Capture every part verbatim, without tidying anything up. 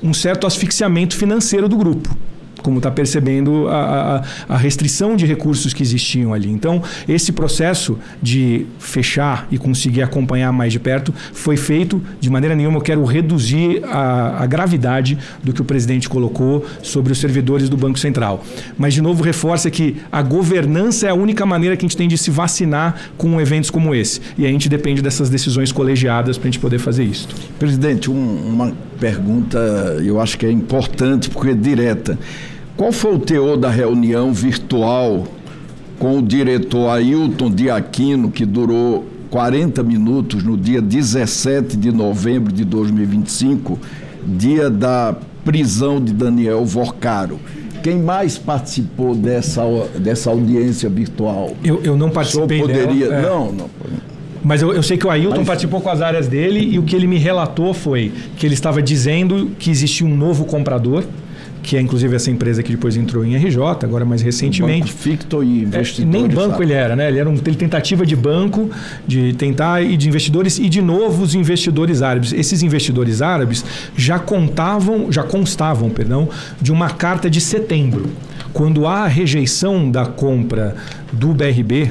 um certo asfixiamento financeiro do grupo, como está percebendo a, a, a restrição de recursos que existiam ali. Então, esse processo de fechar e conseguir acompanhar mais de perto foi feito de maneira nenhuma. Eu quero reduzir a, a gravidade do que o presidente colocou sobre os servidores do Banco Central. Mas, de novo, reforça que a governança é a única maneira que a gente tem de se vacinar com eventos como esse. E a gente depende dessas decisões colegiadas para a gente poder fazer isso. Presidente, um, uma pergunta, eu acho que é importante, porque é direta. Qual foi o teor da reunião virtual com o diretor Ailton de Aquino, que durou quarenta minutos no dia dezessete de novembro de dois mil e vinte e cinco, dia da prisão de Daniel Vorcaro? Quem mais participou dessa, dessa audiência virtual? Eu, eu não participei poderia... dela. É. Não, não. Mas eu, eu sei que o Ailton Mas... participou com as áreas dele e o que ele me relatou foi que ele estava dizendo que existia um novo comprador, que é inclusive essa empresa que depois entrou em R J, agora mais recentemente. Banco Ficto e investidores. É, nem banco sabe? ele era, né? Ele era uma tentativa de banco, de tentar e de investidores e de novos investidores árabes. Esses investidores árabes já contavam, já constavam, perdão, de uma carta de setembro, quando há a rejeição da compra do B R B.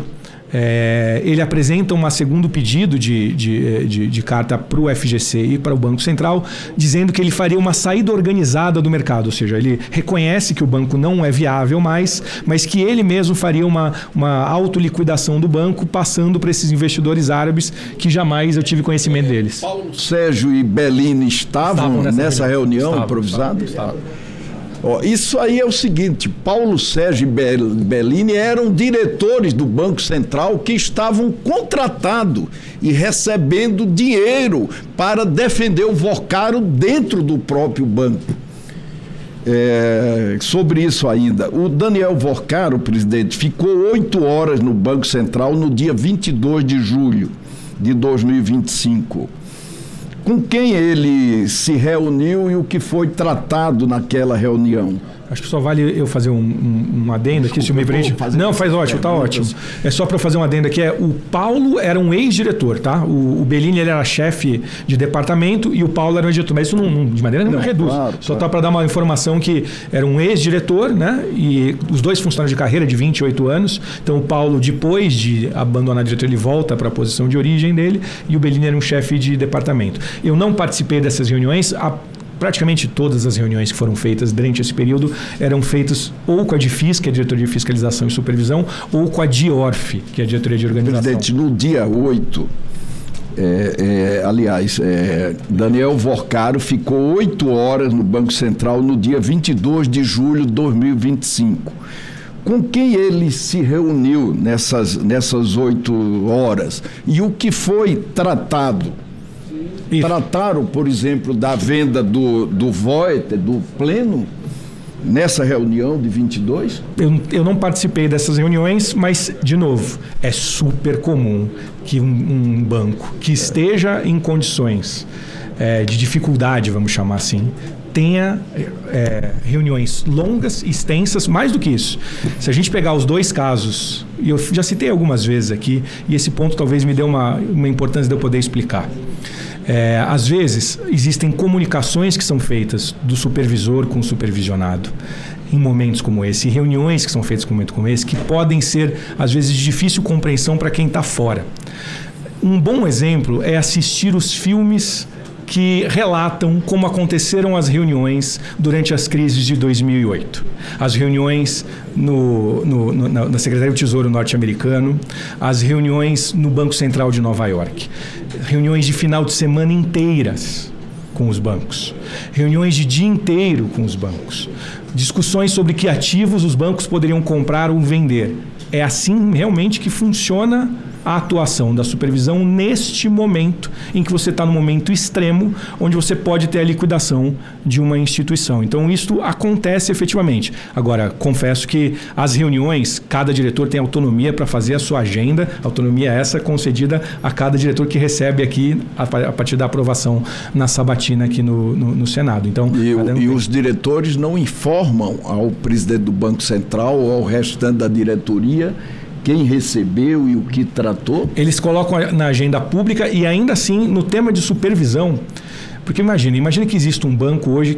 É, ele apresenta um segundo pedido de, de, de, de carta para o F G C e para o Banco Central, dizendo que ele faria uma saída organizada do mercado, ou seja, ele reconhece que o banco não é viável mais, mas que ele mesmo faria uma, uma autoliquidação do banco, passando para esses investidores árabes que jamais eu tive conhecimento deles. Paulo Sérgio e Bellini estavam, estavam nessa, nessa reunião, reunião estavam, improvisada? Estavam, estavam. Oh, isso aí é o seguinte, Paulo Sérgio e Bellini eram diretores do Banco Central que estavam contratados e recebendo dinheiro para defender o Vorcaro dentro do próprio banco. É, sobre isso ainda, o Daniel Vorcaro, presidente, ficou oito horas no Banco Central no dia vinte e dois de julho de dois mil e vinte e cinco. Com quem ele se reuniu e o que foi tratado naquela reunião? Acho que só vale eu fazer um, um, um adendo aqui, se me permite. Não, faz ótimo, tá ótimo. É só para eu fazer um adendo aqui. É, o Paulo era um ex-diretor, tá? O, o Bellini ele era chefe de departamento e o Paulo era um diretor. Mas isso não, não, de maneira nenhuma reduz. Claro, só claro. Tá para dar uma informação que era um ex-diretor, né? E os dois funcionários de carreira de vinte e oito anos. Então o Paulo, depois de abandonar a diretoria, ele volta para a posição de origem dele e o Bellini era um chefe de departamento. Eu não participei dessas reuniões. A Praticamente todas as reuniões que foram feitas durante esse período eram feitas ou com a DIFIS, que é a Diretoria de Fiscalização e Supervisão, ou com a DIORF, que é a Diretoria de Organização. Presidente, no dia oito, é, é, aliás, é, Daniel Vorcaro ficou oito horas no Banco Central no dia vinte e dois de julho de dois mil e vinte e cinco. Com quem ele se reuniu nessas, nessas oito horas? E o que foi tratado? Isso. Trataram, por exemplo, da venda do, do Voiter, do Pleno, nessa reunião de vinte e dois? Eu, eu não participei dessas reuniões, mas, de novo, é super comum que um, um banco que esteja em condições é, de dificuldade, vamos chamar assim, tenha é, reuniões longas, extensas, mais do que isso. Se a gente pegar os dois casos, e eu já citei algumas vezes aqui, e esse ponto talvez me dê uma, uma importância de eu poder explicar. É, às vezes, existem comunicações que são feitas do supervisor com o supervisionado em momentos como esse, e reuniões que são feitas em momentos como esse, que podem ser, às vezes, de difícil compreensão para quem está fora. Um bom exemplo é assistir os filmes que relatam como aconteceram as reuniões durante as crises de dois mil e oito. As reuniões no, no, no, na Secretaria do Tesouro norte-americano, as reuniões no Banco Central de Nova York, reuniões de final de semana inteiras com os bancos, reuniões de dia inteiro com os bancos, discussões sobre que ativos os bancos poderiam comprar ou vender. É assim realmente que funciona a atuação da supervisão neste momento em que você está no momento extremo, onde você pode ter a liquidação de uma instituição. Então, isso acontece efetivamente. Agora, confesso que as reuniões, cada diretor tem autonomia para fazer a sua agenda, autonomia essa concedida a cada diretor que recebe aqui a partir da aprovação na sabatina aqui no, no, no Senado. Então, e, o, e os diretores não informam ao presidente do Banco Central ou ao restante da diretoria quem recebeu e o que tratou? Eles colocam na agenda pública e ainda assim no tema de supervisão, porque imagine, imagine que existe um banco hoje